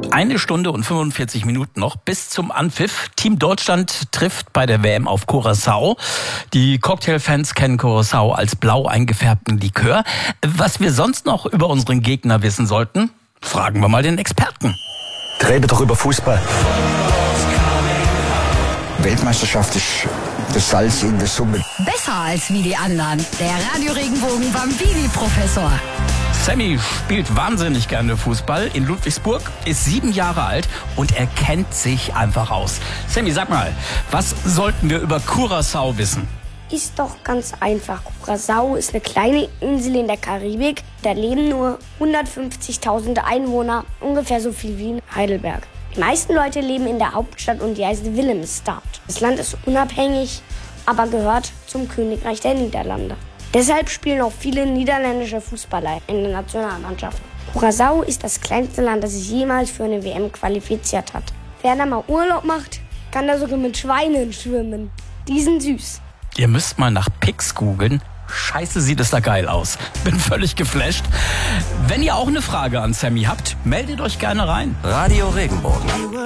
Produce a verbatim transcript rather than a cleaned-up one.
Eine Stunde und fünfundvierzig Minuten noch bis zum Anpfiff. Team Deutschland trifft bei der W M auf Curaçao. Die Cocktailfans kennen Curaçao als blau eingefärbten Likör. Was wir sonst noch über unseren Gegner wissen sollten, fragen wir mal den Experten. Reden doch über Fußball. Weltmeisterschaft ist das Salz in der Suppe. Besser als wie die anderen. Der Radio Regenbogen Bambini-Professor. Sammy spielt wahnsinnig gerne Fußball in Ludwigsburg, ist sieben Jahre alt und er kennt sich einfach aus. Sammy, sag mal, was sollten wir über Curaçao wissen? Ist doch ganz einfach. Curaçao ist eine kleine Insel in der Karibik. Da leben nur hundertfünfzigtausend Einwohner, ungefähr so viel wie in Heidelberg. Die meisten Leute leben in der Hauptstadt und die heißt Willemstad. Das Land ist unabhängig, aber gehört zum Königreich der Niederlande. Deshalb spielen auch viele niederländische Fußballer in der Nationalmannschaft. Curaçao ist das kleinste Land, das sich jemals für eine W M qualifiziert hat. Wer da mal Urlaub macht, kann da sogar mit Schweinen schwimmen. Die sind süß. Ihr müsst mal nach Pics googeln. Scheiße, sieht es da geil aus. Bin völlig geflasht. Wenn ihr auch eine Frage an Sammy habt, meldet euch gerne rein. Radio Regenbogen.